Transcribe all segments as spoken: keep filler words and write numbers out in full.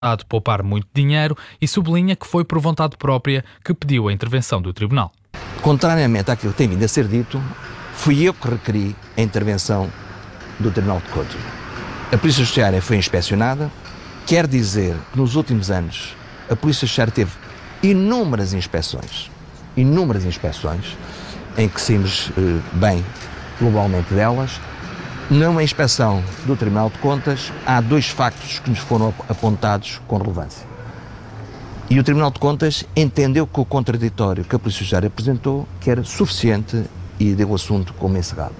há de poupar muito dinheiro e sublinha que foi por vontade própria que pediu a intervenção do Tribunal. Contrariamente àquilo que tem vindo a ser dito, fui eu que requeri a intervenção do Tribunal de Contas. A Polícia Judiciária foi inspecionada, quer dizer que nos últimos anos a Polícia Judiciária teve inúmeras inspeções, inúmeras inspeções, em que saímos eh, bem globalmente delas. Numa inspeção do Tribunal de Contas, há dois factos que nos foram apontados com relevância. E o Tribunal de Contas entendeu que o contraditório que a Polícia Judiciária apresentou que era suficiente e deu o assunto como encerrado.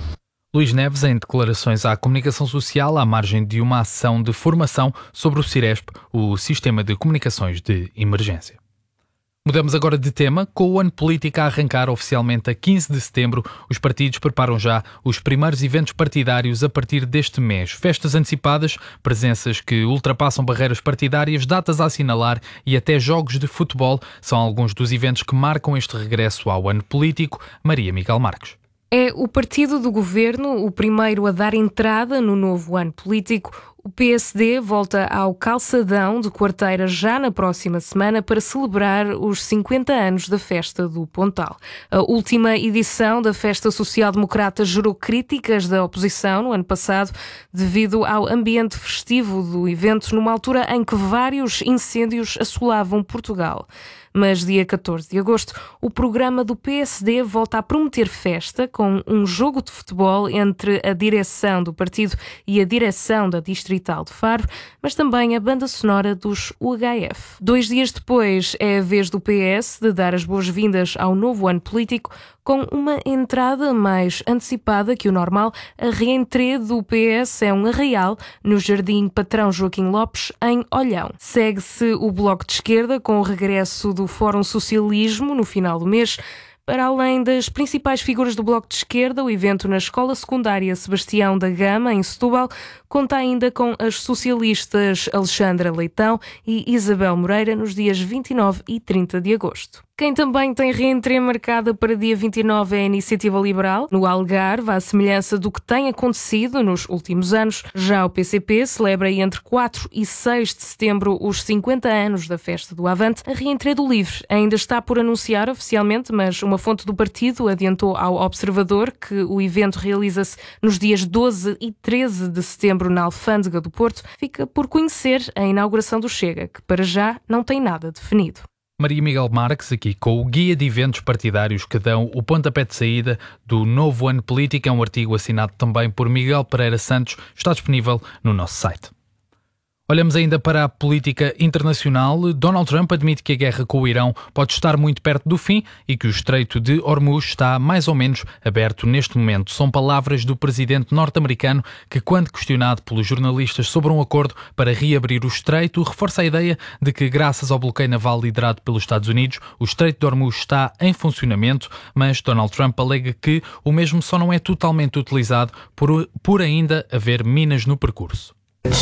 Luís Neves, em declarações à comunicação social, à margem de uma ação de formação sobre o Ciresp, o Sistema de Comunicações de Emergência. Mudamos agora de tema. Com o ano político a arrancar oficialmente a quinze de setembro, os partidos preparam já os primeiros eventos partidários a partir deste mês. Festas antecipadas, presenças que ultrapassam barreiras partidárias, datas a assinalar e até jogos de futebol são alguns dos eventos que marcam este regresso ao ano político. Maria Miguel Marques. É o partido do governo o primeiro a dar entrada no novo ano político. O P S D volta ao calçadão de quarteira já na próxima semana para celebrar os cinquenta anos da Festa do Pontal. A última edição da Festa Social-Democrata gerou críticas da oposição no ano passado devido ao ambiente festivo do evento, numa altura em que vários incêndios assolavam Portugal. Mas dia catorze de agosto, o programa do P S D volta a prometer festa com um jogo de futebol entre a direção do partido e a direção da Distrital de Faro, mas também a banda sonora dos U H F. Dois dias depois é a vez do P S de dar as boas-vindas ao novo ano político com uma entrada mais antecipada que o normal. A reentrée do P S é um arraial no Jardim Patrão Joaquim Lopes, em Olhão. Segue-se o Bloco de Esquerda com o regresso do Fórum Socialismo no final do mês. Para além das principais figuras do Bloco de Esquerda, o evento na Escola Secundária Sebastião da Gama, em Setúbal, conta ainda com as socialistas Alexandra Leitão e Isabel Moreira nos dias vinte e nove e trinta de agosto. Quem também tem reentrée marcada para dia vinte e nove é a Iniciativa Liberal, no Algarve, à semelhança do que tem acontecido nos últimos anos. Já o P C P celebra entre quatro e seis de setembro os cinquenta anos da Festa do Avante. A reentrée do Livre ainda está por anunciar oficialmente, mas uma fonte do partido adiantou ao Observador que o evento realiza-se nos dias doze e treze de setembro na Alfândega do Porto. Fica por conhecer a inauguração do Chega, que para já não tem nada definido. Maria Miguel Marques, aqui com o Guia de Eventos Partidários que dão o pontapé de saída do novo ano político. É um artigo assinado também por Miguel Pereira Santos. Está disponível no nosso site. Olhamos ainda para a política internacional. Donald Trump admite que a guerra com o Irão pode estar muito perto do fim e que o Estreito de Hormuz está mais ou menos aberto neste momento. São palavras do presidente norte-americano que, quando questionado pelos jornalistas sobre um acordo para reabrir o Estreito, reforça a ideia de que, graças ao bloqueio naval liderado pelos Estados Unidos, o Estreito de Hormuz está em funcionamento, mas Donald Trump alega que o mesmo só não é totalmente utilizado por, por ainda haver minas no percurso.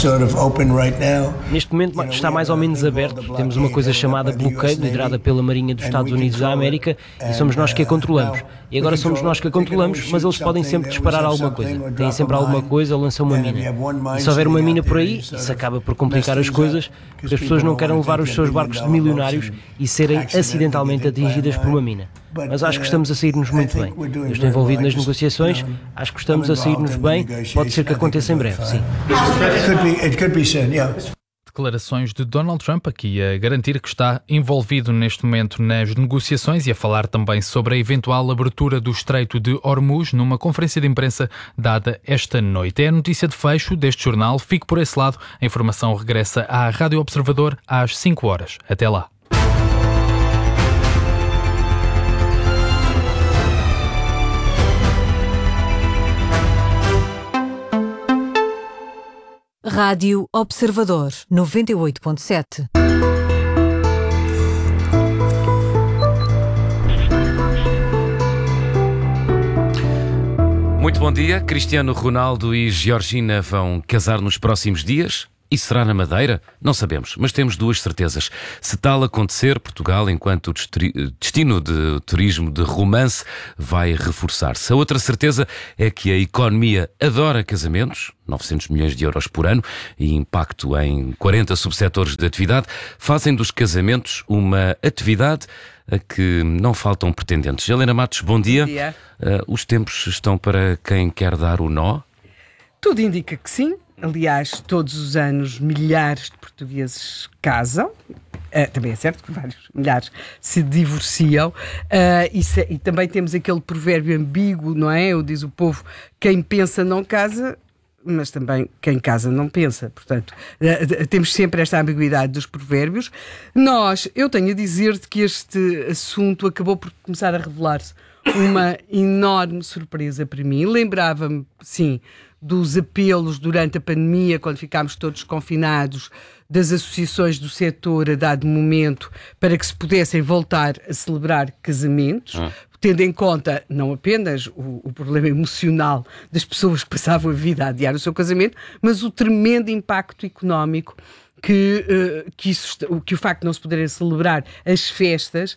Neste momento está mais ou menos aberto. Temos uma coisa chamada bloqueio, liderada pela Marinha dos Estados Unidos da América, e somos nós que a controlamos. E agora somos nós que a controlamos, mas eles podem sempre disparar alguma coisa. Têm sempre alguma coisa, lançam uma mina. E se houver uma mina por aí, isso acaba por complicar as coisas, porque as pessoas não querem levar os seus barcos de milionários e serem acidentalmente atingidas por uma mina. Mas acho que estamos a sair-nos muito bem. Eu estou envolvido nas negociações, acho que estamos a sair-nos bem. Pode ser que aconteça em breve, sim. Declarações de Donald Trump aqui a garantir que está envolvido neste momento nas negociações e a falar também sobre a eventual abertura do Estreito de Hormuz numa conferência de imprensa dada esta noite. É a notícia de fecho deste jornal. Fique por esse lado. A informação regressa à Rádio Observador às cinco horas. Até lá. Rádio Observador, noventa e oito ponto sete. Muito bom dia. Cristiano Ronaldo e Georgina vão casar nos próximos dias. E será na Madeira? Não sabemos, mas temos duas certezas. Se tal acontecer, Portugal, enquanto destino de turismo de romance, vai reforçar-se. A outra certeza é que a economia adora casamentos, novecentos milhões de euros por ano, e impacto em quarenta subsetores de atividade, fazem dos casamentos uma atividade a que não faltam pretendentes. Helena Matos, bom dia. Bom dia. Uh, os tempos estão para quem quer dar o nó? Tudo indica que sim. Aliás, todos os anos milhares de portugueses casam. Uh, também é certo que vários milhares se divorciam. Uh, e, se, e também temos aquele provérbio ambíguo, não é? O diz o povo, quem pensa não casa, mas também quem casa não pensa. Portanto, uh, temos sempre esta ambiguidade dos provérbios. Nós, eu tenho a dizer-te que este assunto acabou por começar a revelar-se uma enorme surpresa para mim. Lembrava-me, sim, dos apelos durante a pandemia, quando ficámos todos confinados, das associações do setor a dado momento para que se pudessem voltar a celebrar casamentos, ah. tendo em conta não apenas o, o problema emocional das pessoas que passavam a vida a adiar o seu casamento, mas o tremendo impacto económico Que, uh, que, isso, que o facto de não se poderem celebrar as festas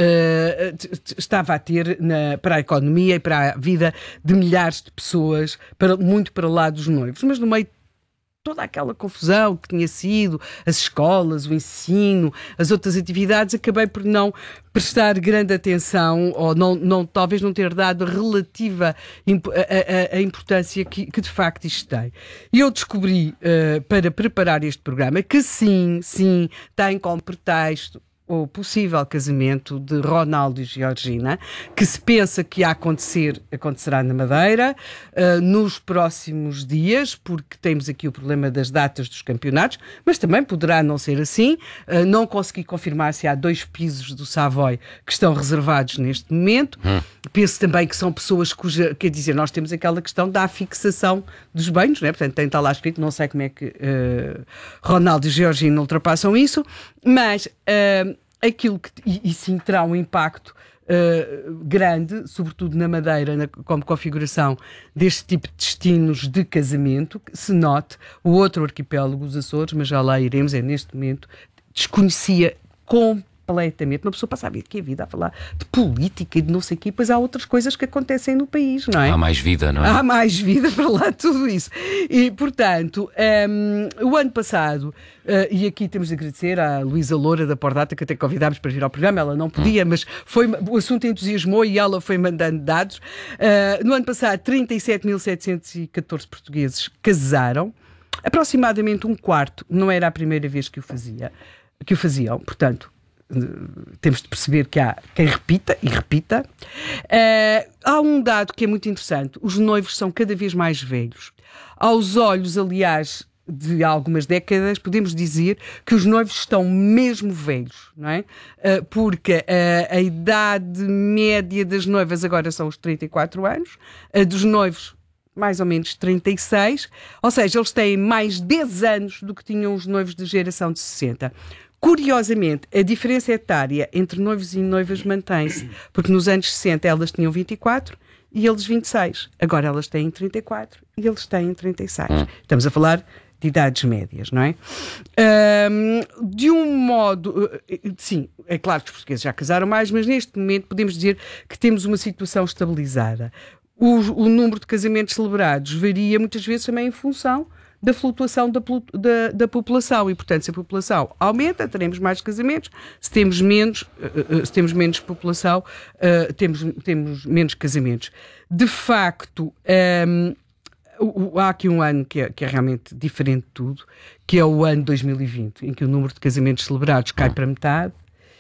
uh, t- t- estava a ter na, para a economia e para a vida de milhares de pessoas, para, muito para lá dos noivos. Mas no meio de toda aquela confusão que tinha sido, as escolas, o ensino, as outras atividades, acabei por não prestar grande atenção ou não, não, talvez não ter dado a relativa imp- a, a, a importância que, que de facto isto tem. E eu descobri, uh, para preparar este programa, que sim, sim, tem como pretexto o possível casamento de Ronaldo e Georgina, que se pensa que a acontecer, acontecerá na Madeira, uh, nos próximos dias, porque temos aqui o problema das datas dos campeonatos, mas também poderá não ser assim. Uh, não consegui confirmar se há dois pisos do Savoy que estão reservados neste momento. Hum. Penso também que são pessoas cuja, quer dizer, nós temos aquela questão da fixação dos bens, né? Portanto, tem estar lá escrito, não sei como é que uh, Ronaldo e Georgina ultrapassam isso, mas uh, aquilo que, e, e sim, terá um impacto uh, grande, sobretudo na Madeira, na, como configuração deste tipo de destinos de casamento, que se note o outro arquipélago, os Açores, mas já lá iremos, é neste momento, desconhecia completamente. Uma pessoa passa a ver que a vida a falar de política e de não sei o quê, pois há outras coisas que acontecem no país, não é? Há mais vida, não é? Há mais vida para lá de tudo isso. E, portanto, um, o ano passado, uh, e aqui temos de agradecer à Luísa Loura da Pordata, que até convidámos para vir ao programa, ela não podia, mas foi, o assunto entusiasmou e ela foi mandando dados. Uh, no ano passado, trinta e sete mil setecentos e catorze portugueses casaram, aproximadamente um quarto, não era a primeira vez que o fazia, que o faziam, portanto, temos de perceber que há quem repita e repita. Uh, há um dado que é muito interessante: os noivos são cada vez mais velhos. Aos olhos, aliás, de algumas décadas, podemos dizer que os noivos estão mesmo velhos, não é? Uh, porque uh, a idade média das noivas agora são os trinta e quatro anos, a dos noivos mais ou menos trinta e seis, ou seja, eles têm mais dez anos do que tinham os noivos de geração de sessenta. Curiosamente, a diferença etária entre noivos e noivas mantém-se, porque nos anos sessenta elas tinham vinte e quatro e eles vinte e seis. Agora elas têm trinta e quatro e eles têm trinta e seis. Estamos a falar de idades médias, não é? Um, de um modo... Sim, é claro que os portugueses já casaram mais, mas neste momento podemos dizer que temos uma situação estabilizada. O, o número de casamentos celebrados varia muitas vezes também em função da flutuação da, da, da população e, portanto, se a população aumenta, teremos mais casamentos. Se temos menos, uh, se temos menos população, uh, temos, temos menos casamentos. De facto, um, o, o, há aqui um ano que é, que é realmente diferente de tudo, que é o ano dois mil e vinte, em que o número de casamentos celebrados cai para metade.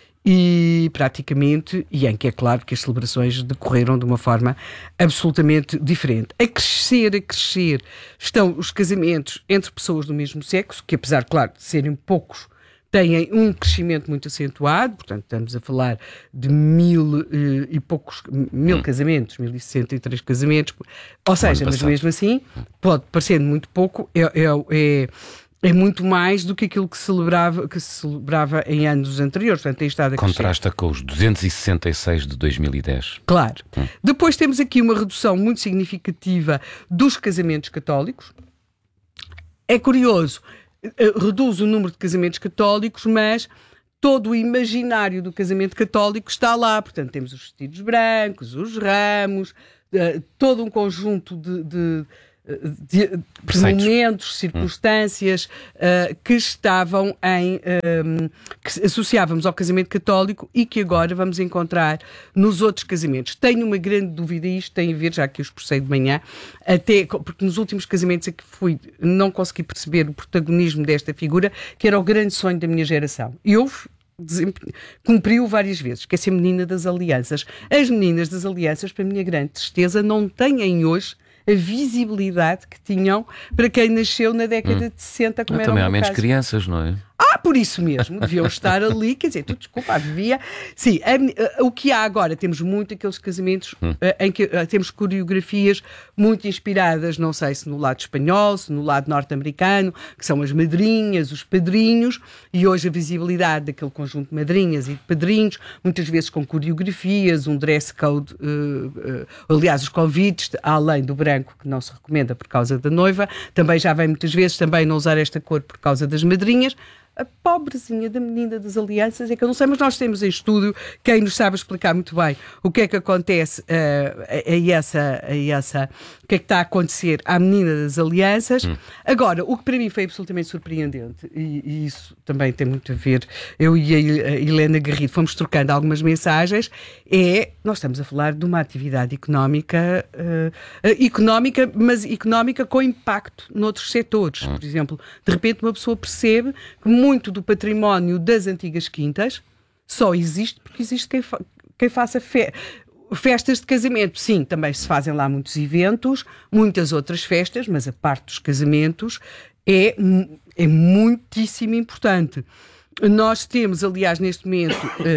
E praticamente, e em que é claro que as celebrações decorreram de uma forma absolutamente diferente. A crescer, a crescer estão os casamentos entre pessoas do mesmo sexo, que apesar, claro, de serem poucos, têm um crescimento muito acentuado, portanto estamos a falar de mil eh, e poucos, mil hum. casamentos, mil e sessenta e três casamentos, ou seja, mas mesmo assim, pode parecer muito pouco, é... é, é É muito mais do que aquilo que, celebrava, que se celebrava em anos anteriores. Portanto, tem estado a crescer. Contrasta com os duzentos e sessenta e seis de dois mil e dez. Claro. Hum. Depois temos aqui uma redução muito significativa dos casamentos católicos. É curioso, reduz o número de casamentos católicos, mas todo o imaginário do casamento católico está lá. Portanto, temos os vestidos brancos, os ramos, uh, todo um conjunto de, de, de, de momentos, circunstâncias uh, que estavam em... Um, que associávamos ao casamento católico e que agora vamos encontrar nos outros casamentos. Tenho uma grande dúvida, e isto tem a ver, já que eu expressei de manhã, até, porque nos últimos casamentos é que fui, não consegui perceber o protagonismo desta figura, que era o grande sonho da minha geração. Eu cumpriu várias vezes, que é ser menina das alianças. As meninas das alianças, para a minha grande tristeza, não têm hoje a visibilidade que tinham para quem nasceu na década hum. de sessenta, como Mas era o também meu há menos caso. crianças, não é? Ah, por isso mesmo, deviam estar ali, quer dizer, tu desculpa, devia. Sim, a, a, o que há agora, temos muito aqueles casamentos hum. a, em que a, temos coreografias muito inspiradas, não sei se no lado espanhol, se no lado norte-americano, que são as madrinhas, os padrinhos, e hoje a visibilidade daquele conjunto de madrinhas e de padrinhos, muitas vezes com coreografias, um dress code, uh, uh, aliás, os convites, além do branco, que não se recomenda por causa da noiva, também já vem muitas vezes também não usar esta cor por causa das madrinhas. A pobrezinha da menina das alianças, é que eu não sei, mas nós temos em estúdio quem nos sabe explicar muito bem o que é que acontece uh, a, a, essa, a essa, o que é que está a acontecer à menina das alianças. Hum. Agora, o que para mim foi absolutamente surpreendente, e, e isso também tem muito a ver, eu e a Helena Garrido fomos trocando algumas mensagens, é, nós estamos a falar de uma atividade económica, uh, uh, económica, mas económica com impacto noutros setores. Hum. Por exemplo, de repente uma pessoa percebe que muito do património das antigas quintas só existe porque existe quem, fa- quem faça fe- festas de casamento. Sim, também se fazem lá muitos eventos, muitas outras festas, mas a parte dos casamentos é, é muitíssimo importante. Nós temos, aliás, neste momento...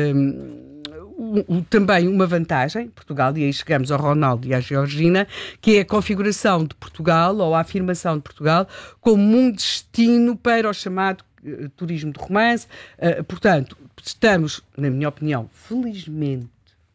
Um, Um, também uma vantagem, Portugal, e aí chegamos ao Ronaldo e à Georgina, que é a configuração de Portugal, ou a afirmação de Portugal, como um destino para o chamado uh, turismo de romance. Uh, portanto, estamos, na minha opinião, felizmente,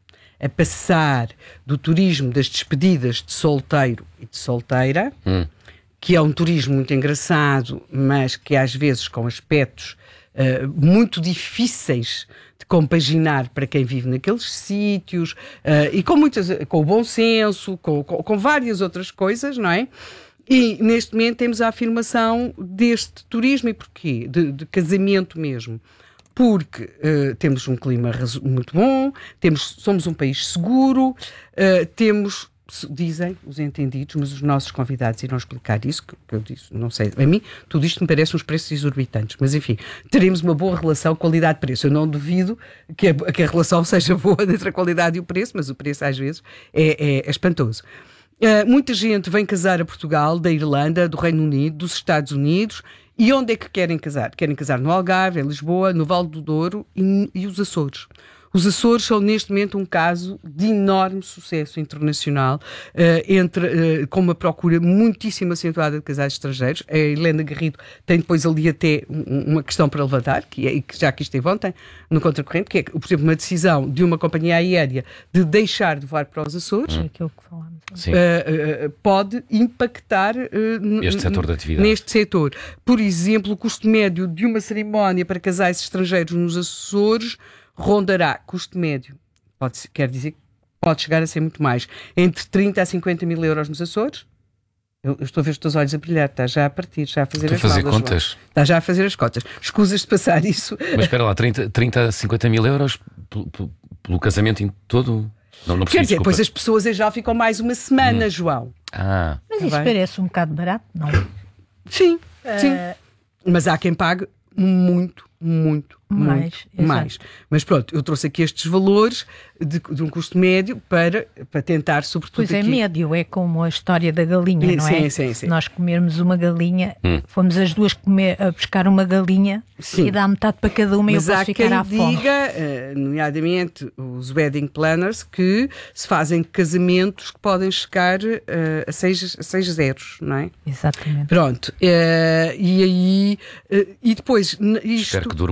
a passar do turismo das despedidas de solteiro e de solteira, hum. que é um turismo muito engraçado, mas que às vezes com aspectos uh, muito difíceis de compaginar para quem vive naqueles sítios, uh, e com, muitas, com o bom senso, com, com, com várias outras coisas, não é? E neste momento temos a afirmação deste turismo, e porquê? De, de casamento mesmo. Porque uh, temos um clima muito bom, temos, somos um país seguro, uh, temos... dizem os entendidos, mas os nossos convidados irão explicar isso, que, que eu disse, não sei, a mim tudo isto me parece uns preços exorbitantes, mas enfim, teremos uma boa relação qualidade-preço. Eu não duvido que a, que a relação seja boa entre a qualidade e o preço, mas o preço às vezes é, é, é espantoso. Uh, muita gente vem casar a Portugal, da Irlanda, do Reino Unido, dos Estados Unidos. E onde é que querem casar? Querem casar no Algarve, em Lisboa, no Vale do Douro e, e os Açores. Os Açores são neste momento um caso de enorme sucesso internacional, uh, entre, uh, com uma procura muitíssimo acentuada de casais estrangeiros. A Helena Garrido tem depois ali até um, uma questão para levantar, que é, já que esteve ontem no Contracorrente, que é, por exemplo, uma decisão de uma companhia aérea de deixar de voar para os Açores. É aquilo que falamos. Sim. Uh, uh, pode impactar uh, este setor de atividade. Neste setor. Por exemplo, o custo médio de uma cerimónia para casais estrangeiros nos Açores rondará, custo médio, pode, quer dizer que pode chegar a ser muito mais, entre trinta a cinquenta mil euros nos Açores. Eu, eu estou a ver os teus olhos a brilhar, está já a partir, já a fazer estou as a fazer malas, contas. João. Está já a fazer as contas. Escusas de passar isso. Mas espera lá, trinta, trinta a cinquenta mil euros pelo, pelo, pelo casamento em todo? Não, não percebi, quer dizer, desculpa. depois as pessoas em já ficam mais uma semana, hum. João. Ah. Mas tá isso bem? parece um bocado barato, não? Sim, Uh... sim. Mas há quem pague muito, muito, mais, muito mais. Mas pronto, eu trouxe aqui estes valores de, de um custo médio para, para tentar, sobretudo. Pois é, aqui... médio, é como a história da galinha, não sim, é? Sim, sim. Se nós comermos uma galinha, hum. fomos as duas comer, a buscar uma galinha sim. e dá metade para cada uma. Mas e eu posso ficar à fome. Mas há quem diga, nomeadamente os wedding planners, que se fazem casamentos que podem chegar uh, a, seis, a seis zeros, não é? Exatamente. Pronto. Uh, e aí... Uh, e depois... Isto... Espero que dure muito tempo.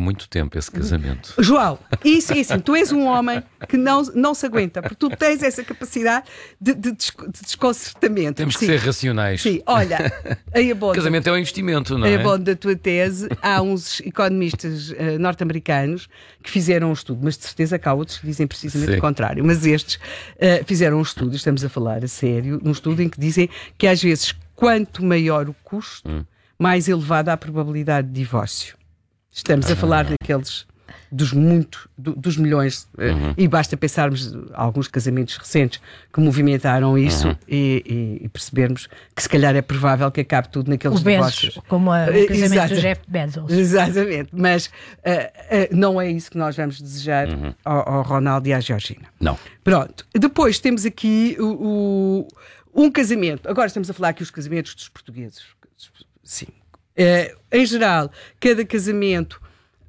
tempo esse casamento? João, isso é assim, tu és um homem que não, não se aguenta, porque tu tens essa capacidade de, de, de desconcertamento. Temos que Sim. ser racionais. Sim, olha, aí a O casamento é um investimento, não é é? bom da tua tese. Há uns economistas uh, norte-americanos que fizeram um estudo, mas de certeza que há outros que dizem precisamente Sim. o contrário. Mas estes uh, fizeram um estudo, estamos a falar a sério, um estudo em que dizem que às vezes quanto maior o custo, hum. mais elevada a probabilidade de divórcio. Estamos ah. a falar daqueles dos muito, do, dos milhões, uhum. e basta pensarmos em alguns casamentos recentes que movimentaram isso uhum. e, e, e percebermos que se calhar é provável que acabe tudo naqueles o Bezos, divórcios. como a, o casamento Exato. do Jeff Bezos. Exatamente, mas uh, uh, não é isso que nós vamos desejar uhum. ao, ao Ronaldo e à Georgina. Não. Pronto, depois temos aqui o, o, um casamento, agora estamos a falar aqui os casamentos dos portugueses. Sim. Uh, em geral, cada casamento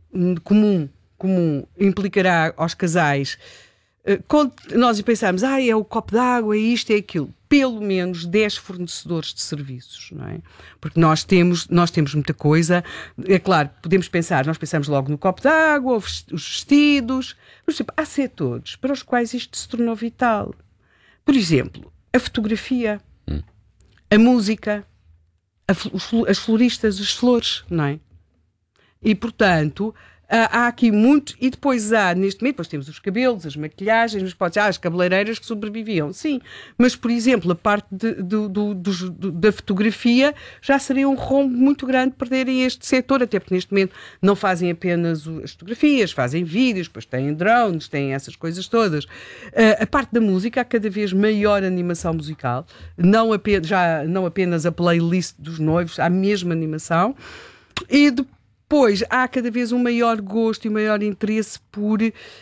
comum comum implicará aos casais, uh, quando nós pensamos, ah, é o copo d'água, é isto, é aquilo, pelo menos dez fornecedores de serviços, não é? Porque nós temos, nós temos muita coisa, é claro, podemos pensar, nós pensamos logo no copo d'água, os vestidos, mas tipo, há setores para os quais isto se tornou vital. Por exemplo, a fotografia, hum. a música, a, as floristas, as flores, não é? E, portanto, há aqui muito, e depois há, neste momento, depois temos os cabelos, as maquilhagens, mas pode ser, ah, as cabeleireiras que sobreviviam, sim, mas, por exemplo, a parte de, do, do, do, da fotografia já seria um rombo muito grande perderem este setor, até porque neste momento não fazem apenas as fotografias, fazem vídeos, depois têm drones, têm essas coisas todas. Uh, a parte da música, há cada vez maior animação musical, não apenas, já não apenas a playlist dos noivos, há mesmo animação, e depois Pois há cada vez um maior gosto e um maior interesse por,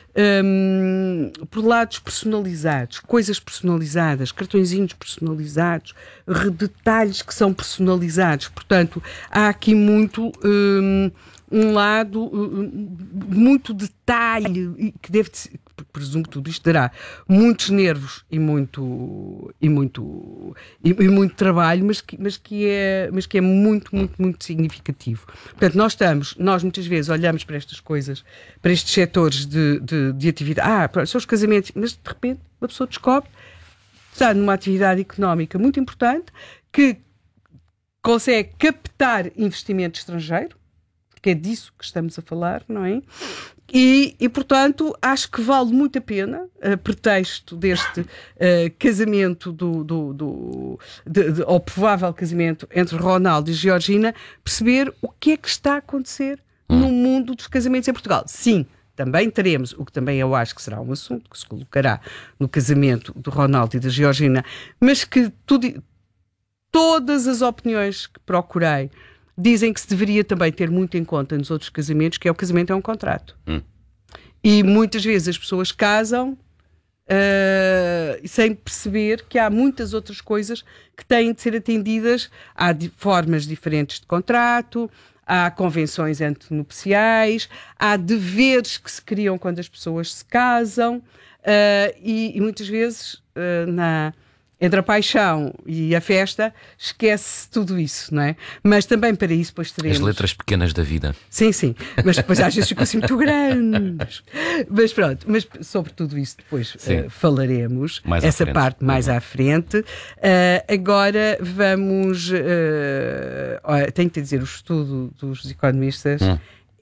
um, por lados personalizados, coisas personalizadas, cartõezinhos personalizados, detalhes que são personalizados. Portanto, há aqui muito um, um lado, um, muito detalhe, que deve ser, presumo que tudo isto dará muitos nervos e muito, e muito, e, e muito trabalho, mas que, mas, que é, mas que é muito, muito, muito significativo. Portanto, nós estamos, nós muitas vezes olhamos para estas coisas, para estes setores de, de, de atividade, ah, são os casamentos, mas de repente a pessoa descobre que está numa atividade económica muito importante, que consegue captar investimento estrangeiro, que é disso que estamos a falar, não é? E, e, portanto, acho que vale muito a pena, a pretexto deste uh, casamento, do, do, do, de, de, ou provável casamento entre Ronaldo e Georgina, perceber o que é que está a acontecer hum. no mundo dos casamentos em Portugal. Sim, também teremos, o que também eu acho que será um assunto que se colocará no casamento do Ronaldo e da Georgina, mas que tudo, todas as opiniões que procurei dizem que se deveria também ter muito em conta nos outros casamentos, que é o casamento é um contrato. Hum. E muitas vezes as pessoas casam uh, sem perceber que há muitas outras coisas que têm de ser atendidas. Há de, formas diferentes de contrato, há convenções antenupciais, há deveres que se criam quando as pessoas se casam, uh, e, e muitas vezes uh, na... entre a paixão e a festa, esquece tudo isso, não é? Mas também para isso depois teremos... As letras pequenas da vida. Sim, sim. Mas depois às vezes ficam assim muito grandes. Mas pronto, mas sobre tudo isso depois uh, falaremos. Mais essa parte mais uhum. à frente. Uh, agora vamos... Uh, olha, tenho que dizer, o estudo dos economistas hum.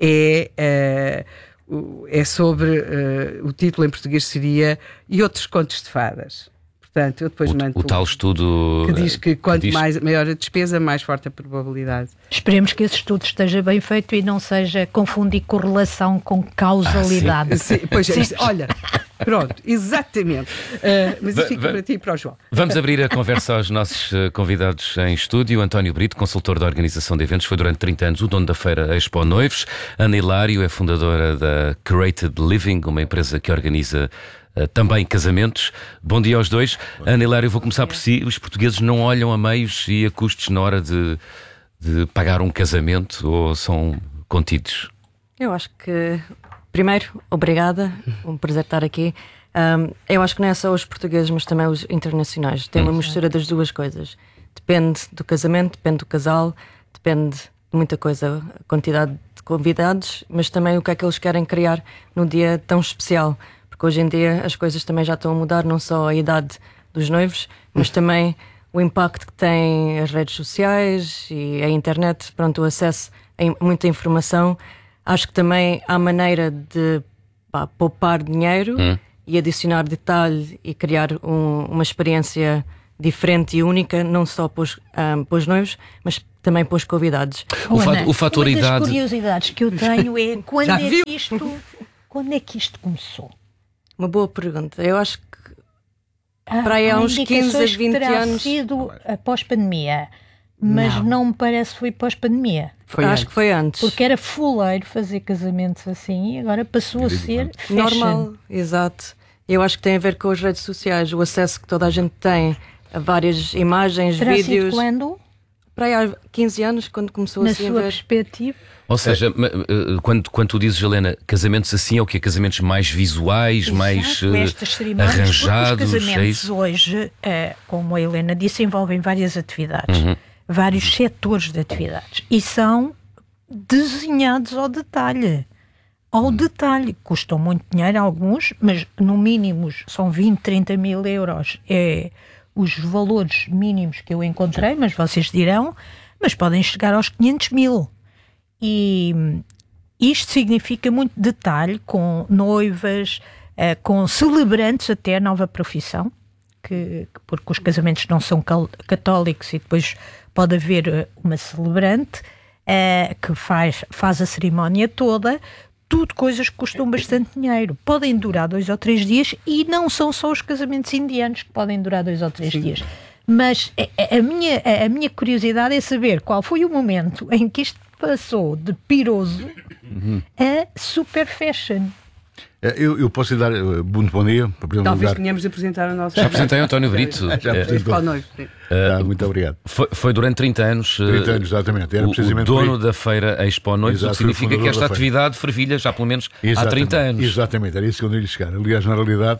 é... Uh, é sobre... Uh, o título em português seria E Outros Contos de Fadas. Portanto, eu depois o, mando o tal estudo que diz que quanto que diz... mais, maior a despesa, mais forte a probabilidade. Esperemos que esse estudo esteja bem feito e não seja confundir correlação com causalidade. Ah, sim. Sim, pois é, sim. Olha, pronto, exatamente. Uh, mas isso fica para ti e para o João. Vamos abrir a conversa aos nossos convidados em estúdio. António Brito, consultor da organização de eventos, foi durante trinta anos o dono da feira Expo Noivos. Ana Hilário é fundadora da Curated Living, uma empresa que organiza Uh, também casamentos. Bom dia aos dois. Ana Hilário, eu vou começar por si. Os portugueses não olham a meios e a custos na hora de, de pagar um casamento ou são contidos? Eu acho que, primeiro, obrigada, um prazer estar aqui. Um, eu acho que não é só os portugueses, mas também os internacionais. Tem uma mistura das duas coisas. Depende do casamento, depende do casal, depende de muita coisa, a quantidade de convidados, mas também o que é que eles querem criar no dia tão especial. Porque hoje em dia as coisas também já estão a mudar, não só a idade dos noivos, mas também o impacto que têm as redes sociais e a internet, pronto, o acesso a muita informação. Acho que também há maneira de pá, poupar dinheiro hum. e adicionar detalhe e criar um, uma experiência diferente e única, não só para os, um, para os noivos, mas também para os convidados. O, Ana, o fator uma idade. Uma das curiosidades que eu tenho é quando é que, isto, quando é que isto começou? Uma boa pergunta. Eu acho que ah, para aí há uns quinze a vinte terá anos. Sido após pandemia, mas não, não me parece que foi pós-pandemia. Foi acho antes. que foi antes. Porque era fuleiro fazer casamentos assim e agora passou a ser fashion. Normal, exato. Eu acho que tem a ver com as redes sociais, o acesso que toda a gente tem a várias imagens, terá vídeos. Sido quando? Para aí há quinze anos, quando começou Na assim sua a ver. perspectiva. Ou seja, é. quando, quando tu dizes, Helena, casamentos assim, é o quê? Casamentos mais visuais, Exato, mais uh, Os arranjados? casamentos é hoje, uh, como a Helena disse, envolvem várias atividades, uhum. vários setores de atividades e são desenhados ao detalhe. Ao uhum. detalhe. Custam muito dinheiro alguns, mas no mínimo são vinte, trinta mil euros. É os valores mínimos que eu encontrei, mas vocês dirão, mas podem chegar aos quinhentos mil. E isto significa muito detalhe, com noivas, uh, com celebrantes, até a nova profissão, que, porque os casamentos não são católicos e depois pode haver uma celebrante uh, que faz, faz a cerimónia toda. Tudo coisas que custam bastante dinheiro. Podem durar dois ou três dias e não são só os casamentos indianos que podem durar dois ou três Sim. dias. Mas a, a, minha, a minha curiosidade é saber qual foi o momento em que isto passou de piroso uhum. a super fashion. Eu, eu posso lhe dar uh, muito bom dia. Para Talvez lugar. tenhamos de apresentar o nosso... Já apresentei o António Brito. Já apresentou. Uh, uh, muito obrigado. Foi, foi durante trinta anos, uh, trinta anos exatamente. Era o, precisamente o dono da feira Expo Noivos, o que significa que esta atividade fervilha já pelo menos exatamente. há trinta anos. Exatamente, era isso que eu ia chegar. Aliás, na realidade,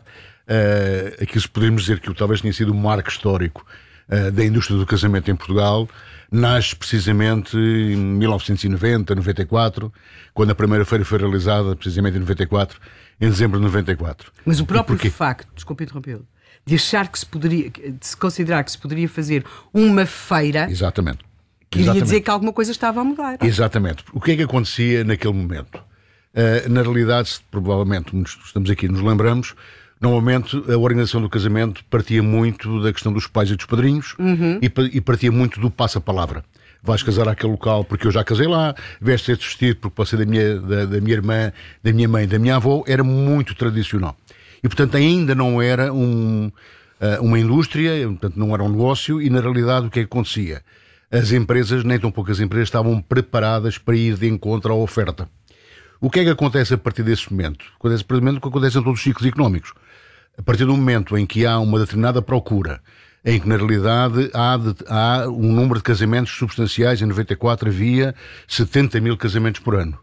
uh, aqui se podemos dizer que talvez tenha sido um marco histórico uh, da indústria do casamento em Portugal. Nasce precisamente em mil novecentos e noventa, noventa e quatro, quando a primeira feira foi realizada, precisamente em noventa e quatro, em dezembro de noventa e quatro. Mas o próprio facto, desculpe interrompê-lo, de achar que se poderia, de se considerar que se poderia fazer uma feira, exatamente, queria exatamente. dizer que alguma coisa estava a mudar. Exatamente. O que é que acontecia naquele momento? Uh, na realidade, provavelmente, estamos aqui, nos lembramos, normalmente a organização do casamento partia muito da questão dos pais e dos padrinhos uhum. e, e partia muito do passa-palavra. Vais casar àquele local porque eu já casei lá, veste este vestido porque pode ser da minha, da, da minha irmã, da minha mãe, da minha avó. Era muito tradicional. E, portanto, ainda não era um, uma indústria, portanto, não era um negócio e, na realidade, o que é que acontecia? As empresas, nem tão poucas empresas, estavam preparadas para ir de encontro à oferta. O que é que acontece a partir desse momento? Acontece a partir do momento que acontece em todos os ciclos económicos. A partir do momento em que há uma determinada procura, em que na realidade há, de, há um número de casamentos substanciais, em noventa e quatro havia setenta mil casamentos por ano,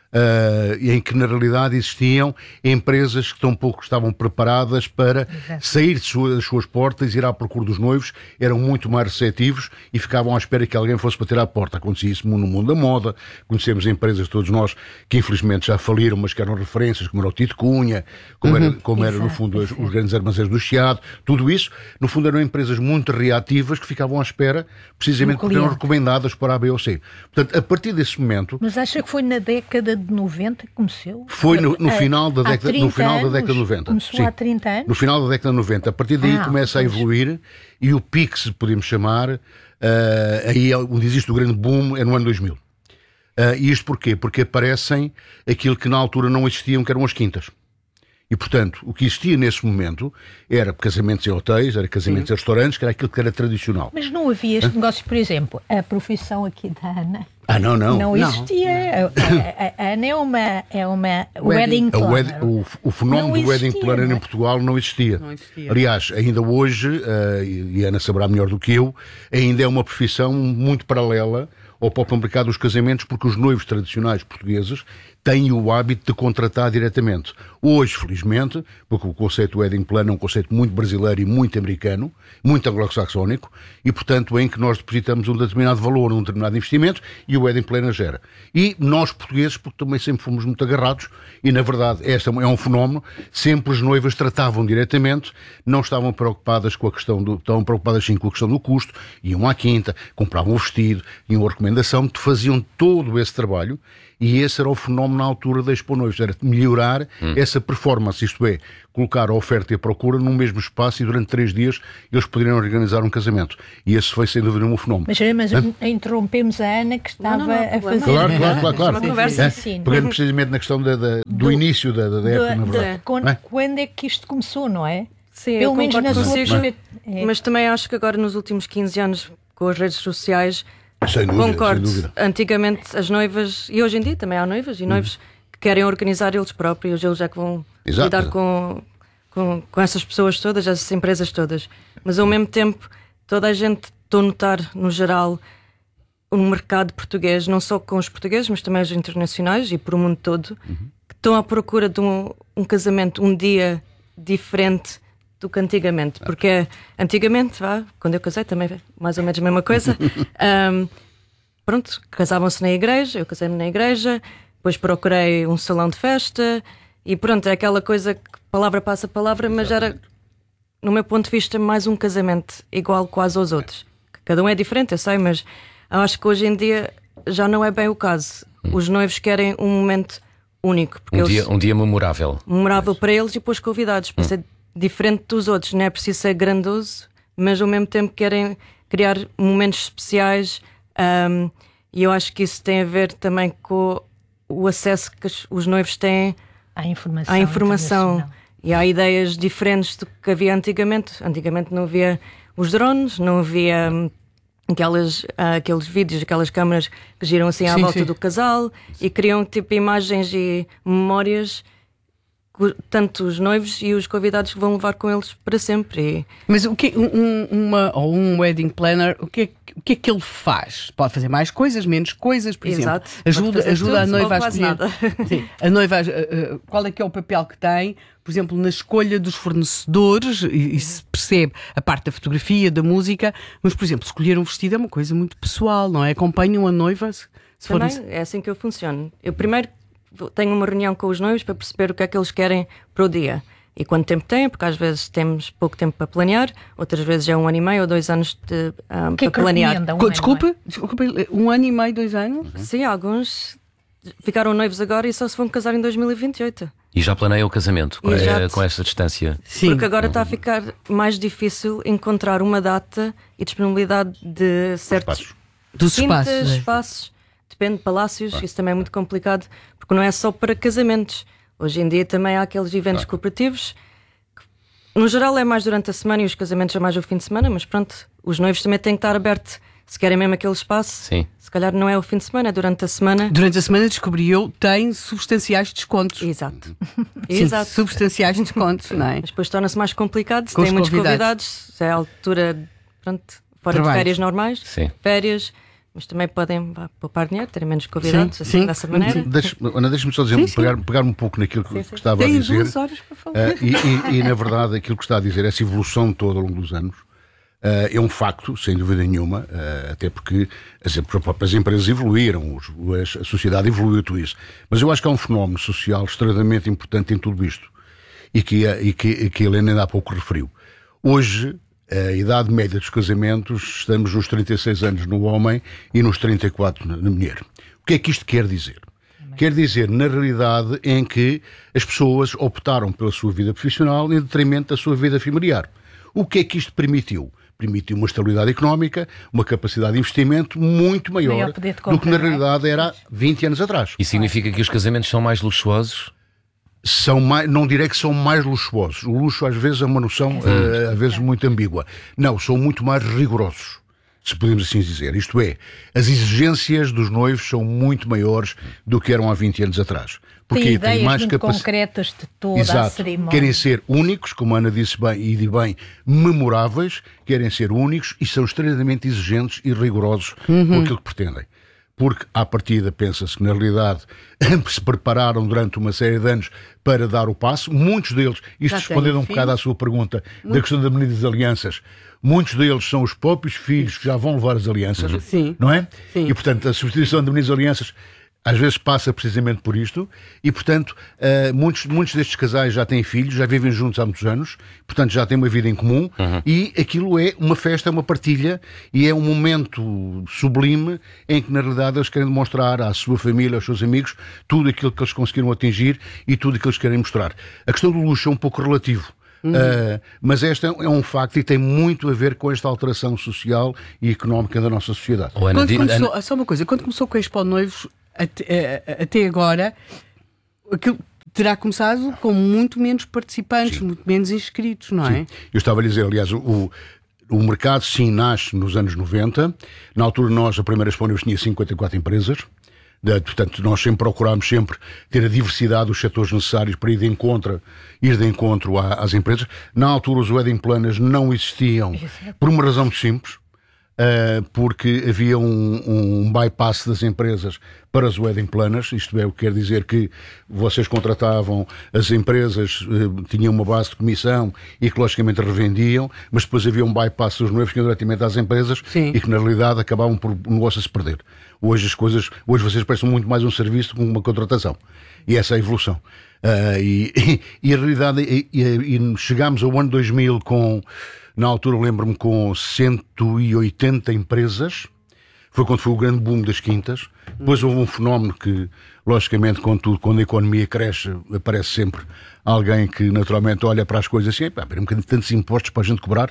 uh, em que na realidade existiam empresas que tão pouco estavam preparadas para Exato. sair de suas, das suas portas e ir à procura dos noivos, eram muito mais receptivos e ficavam à espera que alguém fosse bater à porta. Acontecia isso no mundo da moda, conhecemos empresas, todos nós, que infelizmente já faliram, mas que eram referências, como era o Tito Cunha, como uhum. era, como era no fundo os, os grandes armazéns do Chiado, tudo isso, no fundo eram empresas muito reativas que ficavam à espera, precisamente porque eram recomendadas para a B ou C. Portanto, a partir desse momento... Mas acha que foi na década de noventa que começou? Foi no, no, final, da década, no final da década de noventa. Começou Sim. há trinta anos? No final da década de noventa. A partir daí ah, começa pois. a evoluir e o pico, se podemos chamar, uh, aí onde existe o grande boom é no ano dois mil. Uh, e isto porquê? Porque aparecem aquilo que na altura não existiam, que eram as quintas. E, portanto, o que existia nesse momento era casamentos em hotéis, era casamentos Sim. em restaurantes, que era aquilo que era tradicional. Mas não havia este Hã? negócio, por exemplo, a profissão aqui da Ana... Ah, não, não. Não existia. Não. A, a, a Ana é uma, é uma wedding, wedding planner. Wed, o, o fenómeno não do existia, wedding planner em Portugal não existia. não existia. Aliás, ainda hoje, uh, e a Ana saberá melhor do que eu, ainda é uma profissão muito paralela ao próprio mercado dos casamentos, porque os noivos tradicionais portugueses têm o hábito de contratar diretamente. Hoje, felizmente, porque o conceito do wedding planner é um conceito muito brasileiro e muito americano, muito anglo-saxónico, e, portanto, em que nós depositamos um determinado valor num determinado investimento e o wedding planner gera. E nós, portugueses, porque também sempre fomos muito agarrados, e, na verdade, este é um fenómeno, sempre as noivas tratavam diretamente, não estavam preocupadas com a questão do... estavam preocupadas sim com a questão do custo, iam à quinta, compravam o vestido, iam à recomendação, faziam todo esse trabalho. E esse era o fenómeno na altura da Expo Noivos, era melhorar hum. essa performance, isto é, colocar a oferta e a procura num mesmo espaço e durante três dias eles poderiam organizar um casamento. E esse foi sem dúvida um fenómeno. Mas, mas interrompemos a Ana que estava não, não, não, a fazer... Claro, claro, claro. claro. Uma conversa. É, pegando precisamente na questão da, da, do, do início da, da época, na verdade. Quando, é? quando é que isto começou, não é? Sim, pelo menos na sua perspectiva. É. Mas também acho que agora nos últimos quinze anos, com as redes sociais... Sem dúvida, concordo. Sem dúvida. Antigamente as noivas, e hoje em dia também há noivas e noivos hum. que querem organizar eles próprios, eles é que vão Exato. lidar com, com, com essas pessoas todas, essas empresas todas. Mas ao mesmo tempo, toda a gente, estou a notar no geral, o mercado português, não só com os portugueses, mas também os internacionais e por o mundo todo, uhum. que estão à procura de um, um casamento, um dia diferente do que antigamente, porque antigamente, vá, quando eu casei também mais ou menos a mesma coisa, um, pronto, casavam-se na igreja, eu casei-me na igreja, depois procurei um salão de festa e pronto, é aquela coisa que palavra passa palavra, mas era, no meu ponto de vista, mais um casamento igual quase aos outros. Cada um é diferente, eu sei, mas eu acho que hoje em dia já não é bem o caso. Os noivos querem um momento único. Porque um, eles, dia, um dia memorável. Memorável para eles e depois convidados, para hum. ser diferente dos outros, não é preciso ser grandoso, mas ao mesmo tempo querem criar momentos especiais um, e eu acho que isso tem a ver também com o acesso que os noivos têm à informação, à informação e há ideias diferentes do que havia antigamente. Antigamente não havia os drones, não havia um, aquelas, uh, aqueles vídeos, aquelas câmaras que giram assim à sim, volta sim. do casal e criam tipo imagens e memórias, tanto os noivos e os convidados que vão levar com eles para sempre. E... Mas o que um, uma, ou um wedding planner, o que, é, o que é que ele faz? Pode fazer mais coisas, menos coisas, por Exato. exemplo. Ajuda, ajuda tudo, a noiva a escolher. Nada. Sim, a noiva, uh, qual é que é o papel que tem, por exemplo, na escolha dos fornecedores, e, e se percebe a parte da fotografia, da música, mas, por exemplo, escolher um vestido é uma coisa muito pessoal, não é? Acompanham a noiva. Se, se Também for... é assim que eu funciono. Eu primeiro tenho uma reunião com os noivos para perceber o que é que eles querem para o dia e quanto tempo têm, porque às vezes temos pouco tempo para planear, outras vezes é um ano e meio ou dois anos de, um, que para é planear. Um desculpe, ano, desculpe, um ano e meio, dois anos? Uhum. Sim, alguns ficaram noivos agora e só se vão casar em dois mil e vinte e oito. E já planeiam o casamento com, a, com essa distância? Sim. Porque agora uhum. está a ficar mais difícil encontrar uma data e disponibilidade de certos dos quintas, espaços, espaços. Depende de palácios, isso também é muito complicado, porque não é só para casamentos. Hoje em dia também há aqueles eventos ah. corporativos, que, no geral é mais durante a semana e os casamentos é mais ao fim de semana, mas pronto, os noivos também têm que estar abertos, se querem mesmo aquele espaço. Sim. Se calhar não é o fim de semana, é durante a semana. Durante a semana, descobri eu, tem substanciais descontos. Exato. Sim, Exato. substanciais descontos, não é? Mas depois torna-se mais complicado, se Com tem muitos convidados. convidados, se é a altura, pronto, fora Trabalhos. de férias normais, Sim. férias... Mas também podem vá, poupar dinheiro, terem menos convidados, sim, assim, sim, dessa maneira. Deixa, Ana, deixa-me só dizer, sim, pegar, sim. pegar um pouco naquilo que, sim, sim. que estava Tem a dizer. duas horas para falar. Uh, e, e, e, na verdade, aquilo que está a dizer, essa evolução toda ao longo dos anos, uh, é um facto, sem dúvida nenhuma, uh, até porque as, as próprias empresas evoluíram, os, a sociedade evoluiu tudo isso. Mas eu acho que há um fenómeno social extremamente importante em tudo isto, e que, e que, e que a Helena ainda há pouco referiu. Hoje, a idade média dos casamentos, estamos nos trinta e seis anos no homem e nos trinta e quatro na mulher. O que é que isto quer dizer? Quer dizer, na realidade, em que as pessoas optaram pela sua vida profissional em detrimento da sua vida familiar. O que é que isto permitiu? Permitiu uma estabilidade económica, uma capacidade de investimento muito maior, maior de compra, do que na realidade era há vinte anos atrás. E significa que os casamentos são mais luxuosos? São mais, não direi que são mais luxuosos. O luxo às vezes é uma noção, uh, às vezes muito ambígua. Não, são muito mais rigorosos, se podemos assim dizer. Isto é, as exigências dos noivos são muito maiores do que eram há vinte anos atrás. Porque tem ideias mais muito capac... concretas de toda Exato. a cerimónia. Querem ser únicos, como a Ana disse bem e de bem, memoráveis, querem ser únicos e são extremamente exigentes e rigorosos uhum. com aquilo que pretendem. porque à partida pensa-se que na realidade se prepararam durante uma série de anos para dar o passo. Muitos deles, isto respondendo um bocado à sua pergunta Muito. da questão da medida das alianças, muitos deles são os próprios filhos que já vão levar as alianças, Sim. não é? Sim. E portanto a substituição da medida das alianças às vezes passa precisamente por isto e, portanto, uh, muitos, muitos destes casais já têm filhos, já vivem juntos há muitos anos, portanto já têm uma vida em comum uhum. e aquilo é uma festa, é uma partilha e é um momento sublime em que, na realidade, eles querem demonstrar à sua família, aos seus amigos, tudo aquilo que eles conseguiram atingir e tudo aquilo que eles querem mostrar. A questão do luxo é um pouco relativo. Uhum. Uh, mas este é um facto e tem muito a ver com esta alteração social e económica da nossa sociedade. Quando começou, só uma coisa, quando começou com a Expo Noivos, Até, até agora, aquilo terá começado com muito menos participantes, sim. muito menos inscritos, não sim. é? Eu estava a dizer, aliás, o, o mercado sim nasce nos anos noventa. Na altura nós, a primeira Expo Noivos tinha cinquenta e quatro empresas. De, portanto, nós sempre procurámos sempre ter a diversidade dos setores necessários para ir de encontro, ir de encontro às empresas. Na altura os wedding planners não existiam por uma razão muito simples. Uh, porque havia um, um bypass das empresas para os wedding planners, isto é, o que quer dizer que vocês contratavam as empresas, uh, tinham uma base de comissão e que logicamente revendiam, mas depois havia um bypass dos noivos que iam diretamente às empresas Sim. e que na realidade acabavam por o negócio a se perder. Hoje as coisas, hoje vocês prestam muito mais um serviço do que uma contratação e essa é a evolução. Uh, e, e, e a realidade, e, e, e chegámos ao ano dois mil com... Na altura, lembro-me, com cento e oitenta empresas. Foi quando foi o grande boom das quintas. Depois houve um fenómeno que, logicamente, contudo, quando a economia cresce, aparece sempre alguém que, naturalmente, olha para as coisas assim, pá, um bocadinho de tantos impostos para a gente cobrar.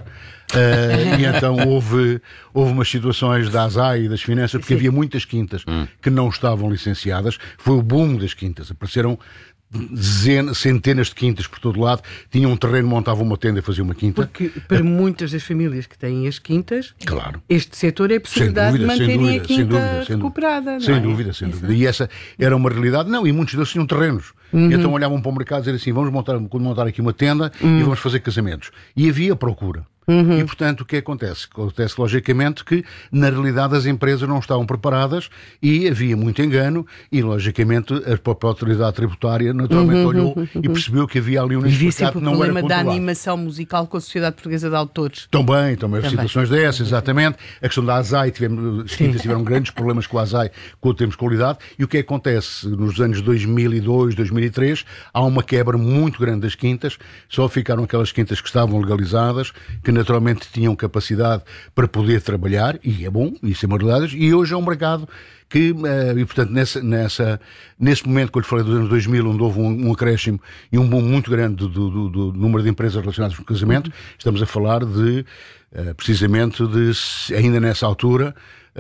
Uh, e então houve, houve umas situações da A S A I e das finanças, porque Sim. havia muitas quintas hum. que não estavam licenciadas. Foi o boom das quintas. Apareceram Dezenas, centenas de quintas por todo lado, tinham um terreno, montavam uma tenda e faziam uma quinta. Porque para muitas das famílias que têm as quintas, claro. este setor é a possibilidade dúvida, de manterem dúvida, a quinta dúvida, recuperada. Sem não é? dúvida, sem dúvida. E essa era uma realidade. Não, e muitos deles tinham terrenos. Uhum. E então olhavam para o mercado e diziam assim, vamos montar, montar aqui uma tenda uhum. e vamos fazer casamentos. E havia procura. Uhum. E, portanto, o que acontece? Acontece, logicamente, que, na realidade, as empresas não estavam preparadas e havia muito engano e, logicamente, a própria autoridade tributária, naturalmente, uhum. olhou uhum. e percebeu que havia ali um mercado que não era controlado. O problema da animação musical com a Sociedade Portuguesa de Autores. Também, também houve situações dessas, exatamente. A questão da A S A I, tivemos, as quintas tiveram grandes problemas com a A S A I, quando temos qualidade. E o que acontece? Nos anos dois mil e dois, dois mil e três, há uma quebra muito grande das quintas. Só ficaram aquelas quintas que estavam legalizadas, que naturalmente tinham capacidade para poder trabalhar, e é bom, isso é uma realidade, e hoje é um mercado que, e portanto, nessa, nessa, nesse momento, quando eu falei dos anos dois mil, onde houve um, um acréscimo e um boom muito grande do, do, do número de empresas relacionadas com o casamento, uhum. estamos a falar de, precisamente, de, ainda nessa altura,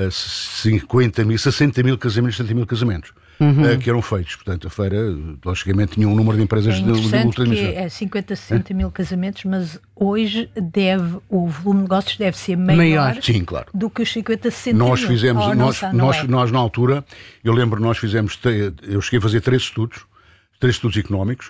cinquenta mil, sessenta mil casamentos, setenta mil casamentos. Uhum. que eram feitos. Portanto, a feira, logicamente, tinha um número de empresas é de multinacionais. É cinquenta, sessenta mil casamentos, mas hoje deve, o volume de negócios deve ser maior, maior. Sim, claro. do que os cinquenta, sessenta nós mil. Fizemos, oh, nós, não, nós, não é. nós, na altura, eu lembro, nós fizemos, eu cheguei a fazer três estudos, três estudos económicos,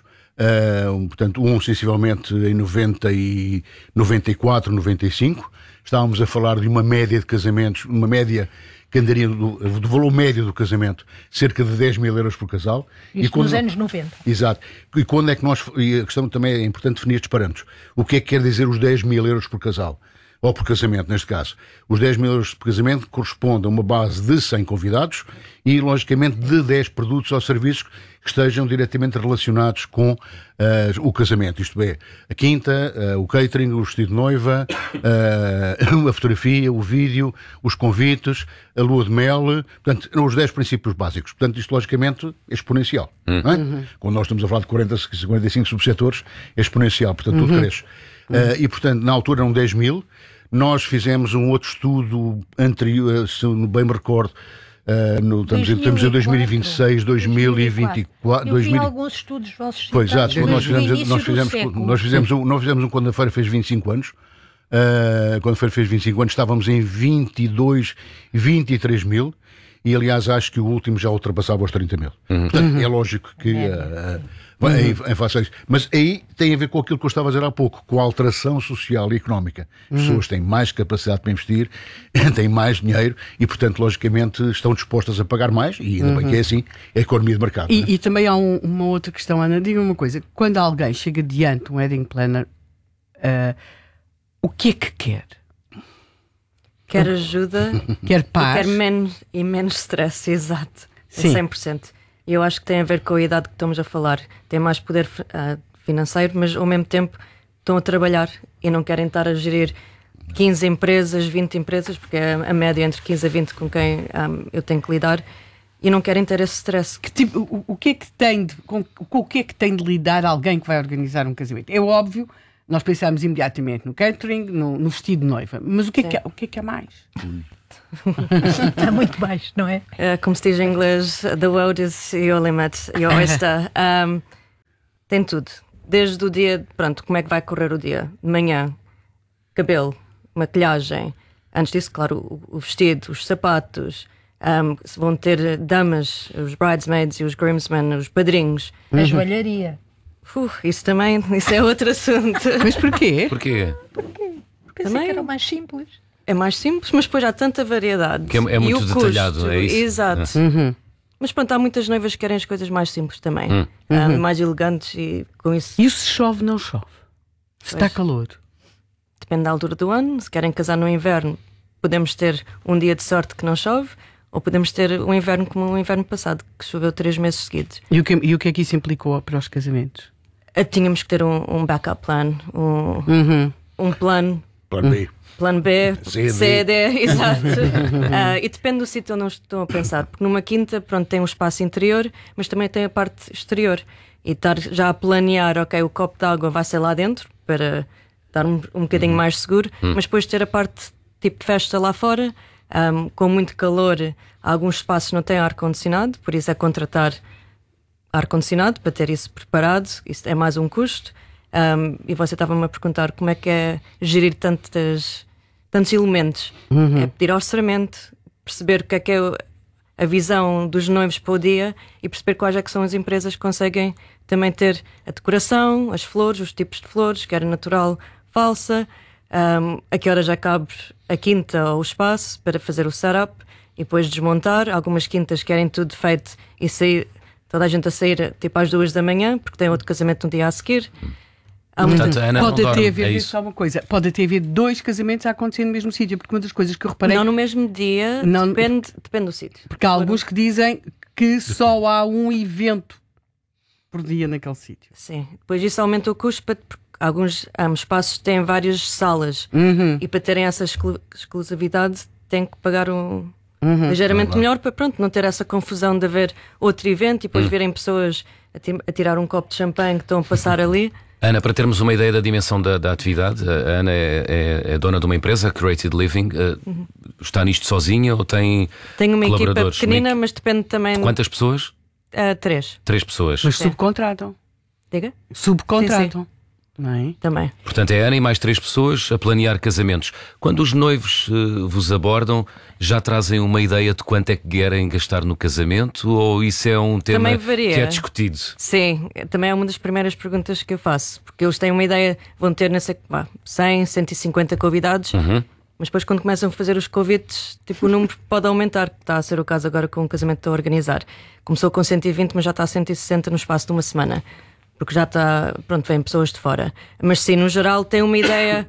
uh, portanto, um sensivelmente em noventa e, noventa e quatro, noventa e cinco, estávamos a falar de uma média de casamentos, uma média que andaria do, do valor médio do casamento, cerca de dez mil euros por casal. Isto e quando, nos anos noventa. Exato. E quando é que nós, e a questão também é importante definir estes parâmetros. O que é que quer dizer os dez mil euros por casal? Ou por casamento, neste caso. Os dez mil euros por casamento correspondem a uma base de cem convidados e, logicamente, de dez produtos ou serviços que estejam diretamente relacionados com uh, o casamento. Isto é, a quinta, uh, o catering, o vestido de noiva, uh, a fotografia, o vídeo, os convites, a lua de mel. Portanto, eram os dez princípios básicos. Portanto, isto, logicamente, é exponencial. Uhum. Não é? Uhum. Quando nós estamos a falar de quarenta, cinquenta e cinco subsetores, é exponencial. Portanto, tudo uhum. cresce. Uhum. Uh, e, portanto, na altura eram dez mil. Nós fizemos um outro estudo anterior, se bem me recordo, uh, no, estamos, estamos em dois mil e vinte e seis, dois mil e vinte e quatro. Eu vi alguns estudos vossos. Pois, exato. Nós fizemos, nós fizemos, nós fizemos, um, nós fizemos um quando a feira fez vinte e cinco anos. Uh, quando a feira fez vinte e cinco anos, estávamos em vinte e dois, vinte e três mil. e aliás acho que o último já ultrapassava os trinta mil. Uhum. Portanto, uhum. é lógico que é. uh, uh, uhum. em, em face a isso. Mas aí tem a ver com aquilo que eu estava a dizer há pouco, com a alteração social e económica. As uhum. pessoas têm mais capacidade para investir, têm mais dinheiro e, portanto, logicamente estão dispostas a pagar mais, e ainda uhum. bem que é assim, é a economia de mercado. E, né? e também há um, uma outra questão, Ana, diga-me uma coisa, quando alguém chega diante um wedding planner, uh, o que é que quer? Quer ajuda, quer paz, quer menos e menos stress, exato, Sim. cem por cento. E eu acho que tem a ver com a idade que estamos a falar. Tem mais poder uh, financeiro, mas ao mesmo tempo estão a trabalhar e não querem estar a gerir quinze empresas, vinte empresas, porque é a média entre quinze a vinte com quem um, eu tenho que lidar, e não querem ter esse stress. Que tipo, o, o, que é que tem de, com, com o que é que tem de lidar alguém que vai organizar um casamento? É óbvio, nós pensamos imediatamente no catering, no, no vestido de noiva, mas o que é, que, é, o que, é que é mais? Está muito baixo, não é? Uh, como se diz em inglês, the world is your limit, your oyster. Um, tem tudo. Desde o dia, pronto, como é que vai correr o dia? De manhã, cabelo, maquilhagem. Antes disso, claro, o, o vestido, os sapatos. Um, vão ter damas, os bridesmaids e os groomsmen, os padrinhos. A uhum. joalharia. Uh, isso também, isso é outro assunto. Mas porquê? Porquê? Porquê? Pensei também que era mais simples. É mais simples, mas depois há tanta variedade. Que é, é muito detalhado, custo, é isso? Exato. Uhum. Mas pronto, há muitas noivas que querem as coisas mais simples também. Uhum. Um, mais elegantes e com isso. E se chove, não chove? Se está calor? Depende da altura do ano. Se querem casar no inverno, podemos ter um dia de sorte que não chove, ou podemos ter um inverno como o inverno passado, que choveu três meses seguidos. E o que, e o que é que isso implicou para os casamentos? Uh, tínhamos que ter um, um backup plan, um, uhum. um plano. Plano B. Plano B, C, C, D, exato. uh, e depende do sítio onde estão a pensar. Porque numa quinta, pronto, tem um espaço interior, mas também tem a parte exterior. E estar já a planear, ok, o copo de água vai ser lá dentro, para estar um, um bocadinho mais seguro, Hum. mas depois ter a parte tipo festa lá fora, um, com muito calor. Alguns espaços não têm ar-condicionado, por isso é contratar ar-condicionado para ter isso preparado. Isso é mais um custo. Um, e você estava-me a perguntar como é que é gerir tantas, tantos elementos. Uhum. É pedir orçamento, perceber o que é que é a visão dos noivos para o dia e perceber quais é que são as empresas que conseguem também ter a decoração, as flores, os tipos de flores, quer natural, falsa, um, a que hora já cabe a quinta ou o espaço para fazer o setup e depois desmontar. Algumas quintas querem tudo feito e sair, toda a gente a sair tipo às duas da manhã porque tem outro casamento no dia a seguir. Há Portanto, Ana pode não até dorme, haver é só uma coisa, pode até haver dois casamentos a acontecer no mesmo sítio, porque uma das coisas que eu reparei. Não no mesmo dia, não, depende, depende do sítio. Porque há alguns que dizem que só há um evento por dia naquele sítio. Sim, depois isso aumenta o custo, porque alguns um, espaços têm várias salas uhum. e para terem essa exclu exclusividade têm que pagar um uhum. ligeiramente melhor para pronto, não ter essa confusão de haver outro evento e depois uhum. verem pessoas a, a tirar um copo de champanhe que estão a passar ali. Ana, para termos uma ideia da dimensão da, da atividade, a Ana é, é, é dona de uma empresa, a Created Living. Uhum. Está nisto sozinha ou tem Tem uma equipa colaboradores? pequenina, uma... mas depende também... De quantas pessoas? Uh, três. Três pessoas. Mas subcontratam. Diga? Subcontratam. Sim, sim. Não é? Também. Portanto, é a Ana e mais três pessoas a planear casamentos. Quando os noivos uh, vos abordam, já trazem uma ideia de quanto é que querem gastar no casamento? Ou isso é um tema que é discutido? Sim, também é uma das primeiras perguntas que eu faço. Porque eles têm uma ideia, vão ter nessa, cem, cento e cinquenta convidados, uhum. mas depois quando começam a fazer os convites, tipo, o número pode aumentar, que está a ser o caso agora com o casamento que estou a organizar. Começou com cento e vinte, mas já está a cento e sessenta no espaço de uma semana. Porque já está, pronto, vêm pessoas de fora. Mas sim, no geral, tem uma ideia.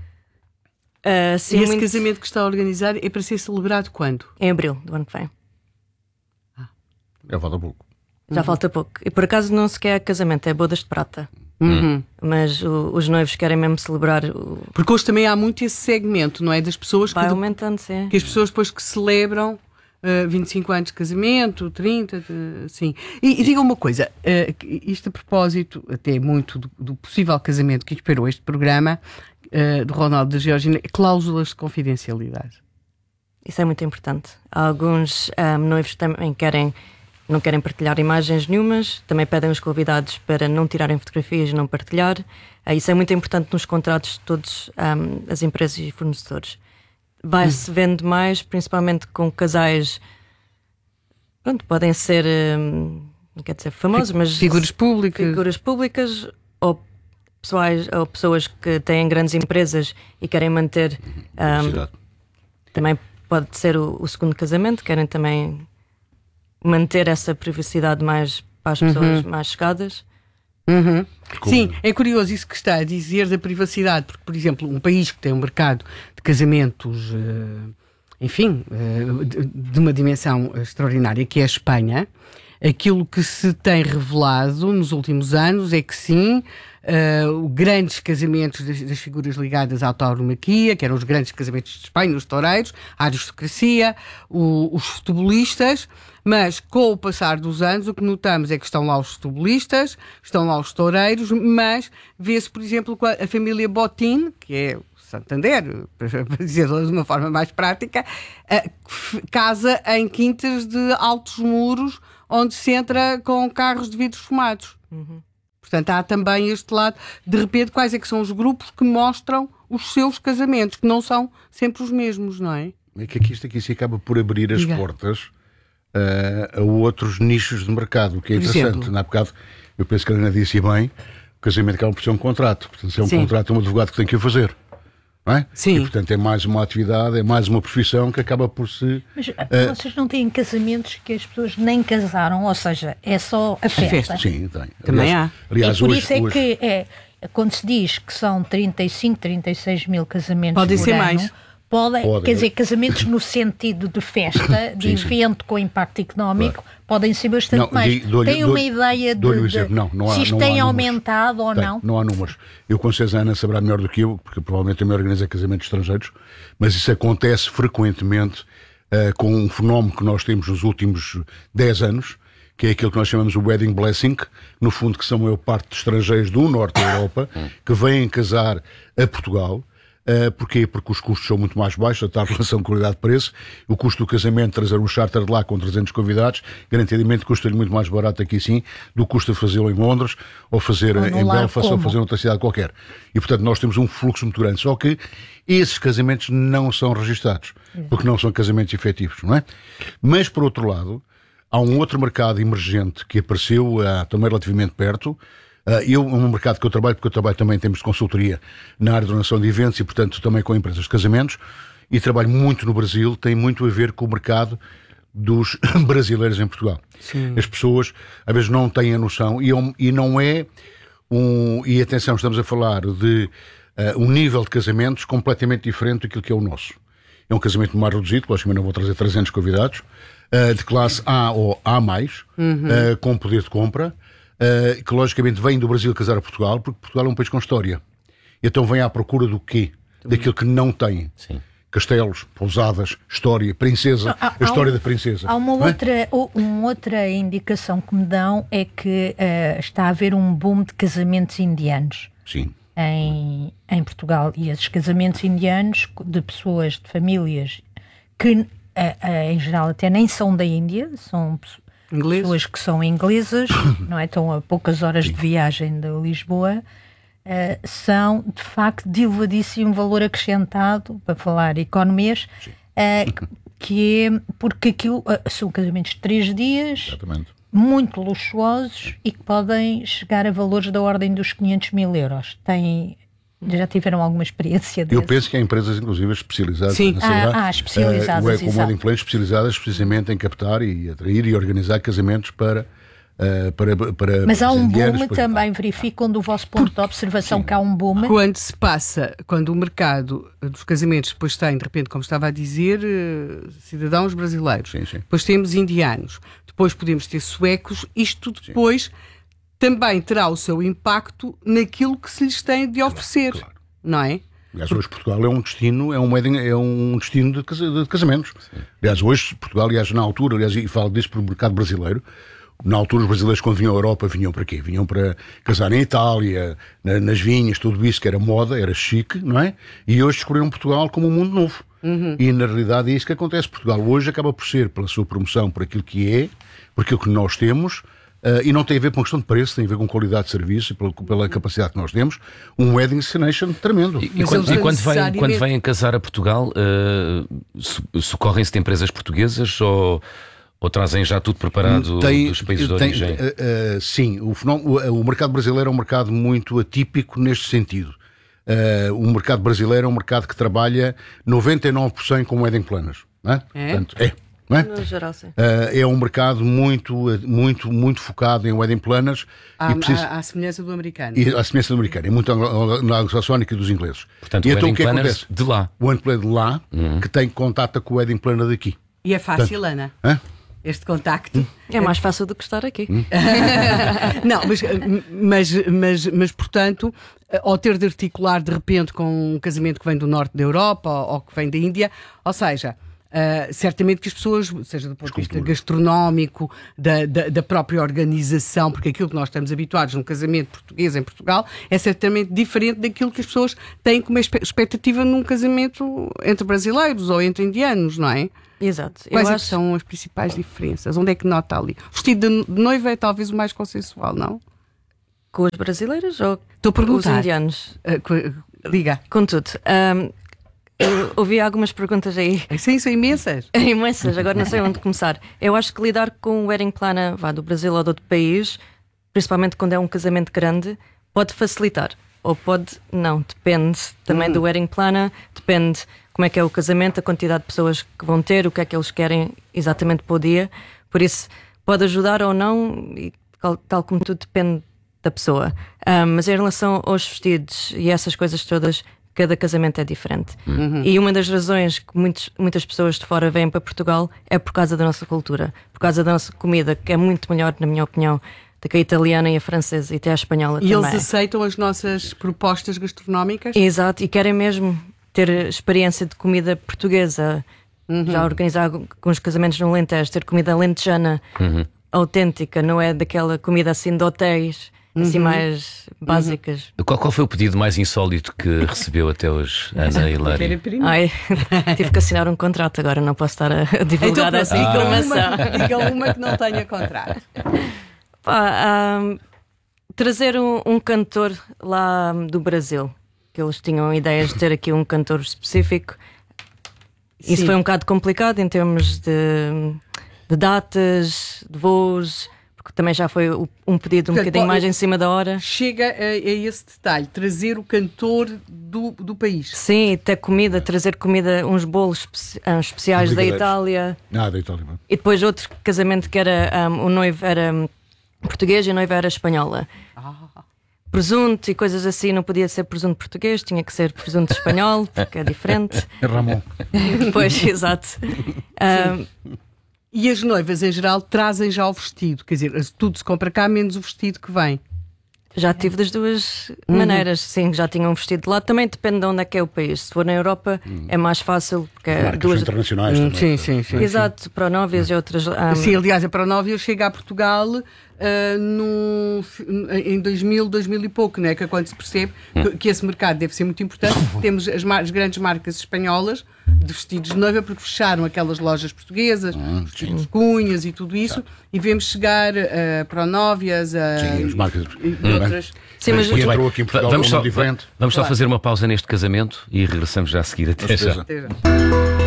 Uh, sim, e esse muito... casamento que está a organizar é para ser celebrado quando? Em abril do ano que vem. Ah. Já falta pouco. Já uhum. falta pouco. E por acaso não se quer casamento, é bodas de prata. Uhum. Mas o, os noivos querem mesmo celebrar. O... Porque hoje também há muito esse segmento, não é? Das pessoas Vai que. aumentando, sim. Que as pessoas depois que celebram. Uh, vinte e cinco anos de casamento, trinta, de, sim. E, e diga uma coisa, uh, isto a propósito, até muito do, do possível casamento que inspirou este programa, uh, do Ronaldo da Georgina, cláusulas de confidencialidade. Isso é muito importante. Há alguns um, noivos também querem, não querem partilhar imagens nenhumas, também pedem os convidados para não tirarem fotografias e não partilhar. Uh, isso é muito importante nos contratos de todas um, as empresas e fornecedores. Vai-se vendo mais, principalmente com casais Pronto, podem ser, hum, não quer dizer famosos, mas figuras públicas, figuras públicas ou, pessoais, ou pessoas que têm grandes empresas e querem manter. Um, também pode ser o, o segundo casamento, querem também manter essa privacidade mais para as pessoas uhum. mais chegadas. Uhum. Sim, é curioso isso que está a dizer da privacidade, porque, por exemplo, um país que tem um mercado de casamentos, uh, enfim, uh, de, de uma dimensão extraordinária, que é a Espanha, aquilo que se tem revelado nos últimos anos é que sim, uh, grandes casamentos das, das figuras ligadas à tauromaquia, que eram os grandes casamentos de Espanha, os toureiros, a aristocracia, o, os futebolistas, mas com o passar dos anos o que notamos é que estão lá os futebolistas, estão lá os toureiros, mas vê-se, por exemplo, a família Botín, que é Santander, para dizer de uma forma mais prática, uh, casa em quintas de altos muros, onde se entra com carros de vidros fumados. Uhum. Portanto, há também este lado, de repente, quais é que são os grupos que mostram os seus casamentos, que não são sempre os mesmos, não é? É que aqui isto aqui se acaba por abrir as Diga. portas uh, a outros nichos de mercado, o que é por interessante. Exemplo? Na bocado, eu penso que a Ana disse bem, o casamento acaba por ser um contrato. Portanto, se é um Sim. contrato, é um advogado que tem que o fazer. Não é? Sim. E, portanto, é mais uma atividade, é mais uma profissão que acaba por se... Mas uh, vocês não têm casamentos que as pessoas nem casaram, ou seja, é só a festa? A festa. Sim, tem. Também aliás, há. Aliás, e por hoje, isso é hoje... que, é, quando se diz que são trinta e cinco, trinta e seis mil casamentos Podem por ser ano, mais. Podem, Pode. quer dizer, casamentos no sentido de festa, de sim, evento sim. com impacto económico, claro. podem ser bastante não, mais. Tem uma ideia de, de, de não, não há, se isto não tem aumentado ou tem, não? Não há números. Eu com certeza a Ana saberá melhor do que eu, porque provavelmente também organiza casamentos estrangeiros, mas isso acontece frequentemente uh, com um fenómeno que nós temos nos últimos dez anos, que é aquilo que nós chamamos o wedding blessing, no fundo que são a maior parte de estrangeiros do norte da Europa, que vêm casar a Portugal. Uh, porquê? Porque os custos são muito mais baixos, a tal relação qualidade-preço. O custo do casamento, trazer um charter de lá com trezentos convidados, garantidamente custa-lhe muito mais barato aqui sim, do que custa fazê-lo em Londres, ou fazer ou em Belfast, ou fazer em outra cidade qualquer. E, portanto, nós temos um fluxo muito grande. Só que esses casamentos não são registados, porque não são casamentos efetivos, não é? Mas, por outro lado, há um outro mercado emergente que apareceu uh, também relativamente perto. Uh, eu, é um mercado que eu trabalho, porque eu trabalho também em termos de consultoria na área de organização de eventos e, portanto, também com empresas de casamentos, e trabalho muito no Brasil, tem muito a ver com o mercado dos brasileiros em Portugal. Sim. As pessoas, às vezes, não têm a noção, e, e não é um... E atenção, estamos a falar de uh, um nível de casamentos completamente diferente daquilo que é o nosso. É um casamento mais reduzido, logicamente não vou trazer trezentos convidados, uh, de classe A ou A mais, uhum. uh, com poder de compra, Uh, que logicamente vem do Brasil casar a Portugal, porque Portugal é um país com história. Então vem à procura do quê? Daquilo que não tem. Sim. Castelos, pousadas, história, princesa, há, a história há, da princesa. Há uma outra, é? uma outra indicação que me dão, é que uh, está a haver um boom de casamentos indianos. Sim. Em, em Portugal. E esses casamentos indianos de pessoas, de famílias, que uh, uh, em geral até nem são da Índia, são Inglês. pessoas que são inglesas, não é? Estão a poucas horas Sim. de viagem de Lisboa, uh, são de facto de elevadíssimo valor acrescentado, para falar economês, uh, que é porque aquilo uh, são casamentos de três dias, Exatamente. muito luxuosos e que podem chegar a valores da ordem dos quinhentos mil euros. Têm Já tiveram alguma experiência desse? Eu penso que há empresas, inclusive, especializadas. Sim, há, há especializadas. Uh, como Wedding Plans, especializadas precisamente em captar e atrair e organizar casamentos para. Uh, para, para Mas há um boom também, verificam do vosso ponto de observação Sim. que há um boom. Quando se passa, quando o mercado dos casamentos depois tem, de repente, como estava a dizer, uh, cidadãos brasileiros, sim, sim. depois temos indianos, depois podemos ter suecos, isto depois. Sim. Também terá o seu impacto naquilo que se lhes tem de oferecer, claro, claro. não é? Aliás, hoje Portugal é um destino, é um, é um destino de, casa, de casamentos. Sim. Aliás, hoje Portugal, aliás, na altura, aliás, e falo disso para o mercado brasileiro, na altura os brasileiros quando vinham à Europa vinham para quê? Vinham para casar em Itália, na, nas vinhas, tudo isso que era moda, era chique, não é? E hoje escolheram Portugal como um mundo novo. Uhum. E na realidade é isso que acontece. Portugal hoje acaba por ser, pela sua promoção, por aquilo que é, por aquilo que nós temos. Uh, e não tem a ver com a questão de preço, tem a ver com qualidade de serviço e pela, pela capacidade que nós temos, um wedding destination tremendo. E, e, quando, e quando, vêm, quando vêm casar a Portugal, uh, socorrem-se de empresas portuguesas ou, Ou trazem já tudo preparado tem, dos países de tem, origem? Uh, uh, sim, o, fenómeno, o, o mercado brasileiro é um mercado muito atípico neste sentido. Uh, o mercado brasileiro é um mercado que trabalha noventa e nove por cento com wedding planners. Não é? É? Portanto, é. Não é? No geral, sim. Uh, é um mercado muito, muito, muito focado em wedding planners. À, e precisa... à, à semelhança do americano. E à semelhança do americano. É muito na anglo-saxónica e dos ingleses. Portanto, e o então wedding o que planners acontece? de lá. O wedding planner de lá, uhum. que tem contato com o wedding planner daqui. E é fácil, Portanto, Ana? Hã? Este contacto? É mais fácil do que estar aqui. Não, mas, mas, mas, mas, portanto, ao ter de articular de repente com um casamento que vem do norte da Europa ou, ou que vem da Índia, ou seja, uh, certamente que as pessoas, seja do ponto de vista gastronómico, da, da, da própria organização, porque aquilo que nós estamos habituados num casamento português em Portugal é certamente diferente daquilo que as pessoas têm como expectativa num casamento entre brasileiros ou entre indianos, não é? Exato. Quais Eu é acho... que são as principais diferenças? Onde é que nota ali? O vestido de noiva é talvez o mais consensual, não? Com os brasileiros ou Estou a com os perguntar. indianos? Uh, co- diga. Com tudo. Um, eu ouvi algumas perguntas aí. Sim, são imensas. Imensas, agora não sei onde começar. Eu acho que lidar com o wedding planner, vá, do Brasil ou de outro país, principalmente quando é um casamento grande, pode facilitar. Ou pode não, depende também Hum. do wedding planner, depende como é que é o casamento, a quantidade de pessoas que vão ter, o que é que eles querem exatamente para o dia. Por isso, pode ajudar ou não, e tal, tal como tudo depende da pessoa. Um, mas em relação aos vestidos e essas coisas todas, cada casamento é diferente. Uhum. E uma das razões que muitos, muitas pessoas de fora vêm para Portugal é por causa da nossa cultura, por causa da nossa comida, que é muito melhor, na minha opinião, do que a italiana e a francesa e até a espanhola E também. eles aceitam as nossas propostas gastronómicas? Exato, e querem mesmo ter experiência de comida portuguesa. Uhum. Já organizar com os casamentos no Alentejo, ter comida alentejana, Uhum. autêntica, não é daquela comida assim de hotéis, assim Uhum. mais básicas. Qual, qual foi o pedido mais insólito que recebeu até hoje, Ana Hilário? Ai, tive que assinar um contrato, agora não posso estar a a divulgar Então, essa diga informação. uma, diga uma que não tenha contrato. Pá, um, trazer um, um cantor lá do Brasil, que eles tinham ideias de ter aqui um cantor específico. Isso Sim. foi um bocado complicado em termos de, de datas, de voos, porque também já foi o- um pedido um Portanto, bocadinho pode- mais em cima da hora. Chega a, a esse detalhe, trazer o cantor do, do país. Sim, até comida, trazer comida, uns bolos espe- ah, especiais da Brigadeiros. Itália. Nada, Itália. não. E depois outro casamento que era um, o noivo era um, português e a noiva era espanhola. Presunto e coisas assim, não podia ser presunto português, tinha que ser presunto espanhol, porque é diferente. É Ramon. Pois, exato. Um, E as noivas, em geral, trazem já o vestido. Quer dizer, tudo se compra cá, menos o vestido que vem. já tive das duas maneiras, sim, já tinha um vestido de lá. Também depende de onde é que é o país. Se for na Europa é mais fácil, porque é Marcas duas. internacionais também. Sim, sim, sim. Exato, para Nóvias e outras. um, Sim, aliás, a Pronóvia chega a Portugal ah, no, em dois mil, dois mil e pouco, não é? Que é quando se percebe que, que esse mercado deve ser muito importante. Temos as, mar- as grandes marcas espanholas de vestidos de noiva, porque fecharam aquelas lojas portuguesas, vestidos de cunhas e tudo isso, e vemos chegar a Pronóvias, a Sim, as marcas. e outras. Sim, mas que entrou aqui em Portugal vamos como só, diferente. vamos só Claro. fazer uma pausa neste casamento e regressamos já a seguir. Até Com já. certeza. Até já.